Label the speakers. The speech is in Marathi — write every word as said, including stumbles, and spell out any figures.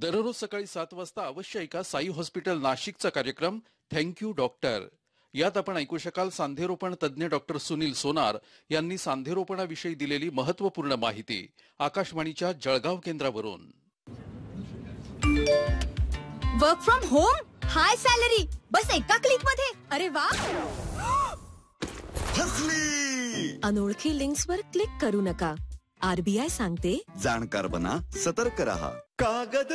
Speaker 1: दररोज सकाळी सात वाजता अवश्य ऐका साई हॉस्पिटल नाशिकचा कार्यक्रम थँक्यू डॉक्टर. यात आपण ऐकू शकाल सांधेरोपण तज्ज्ञ डॉक्टर सुनील सोनार यांनी सांधेरोपणाविषयी दिलेली महत्त्वपूर्ण माहिती. आकाशवाणीच्या जळगाव केंद्रावरून.
Speaker 2: Work from home, high salary, बस एका क्लिक मध्ये. अरे वा.
Speaker 3: फसली.
Speaker 2: अनोळखी लिंक्स वर क्लिक करू नका. आरबीआय सांगते,
Speaker 3: जाणकार बना, सतर्क रहा. कागद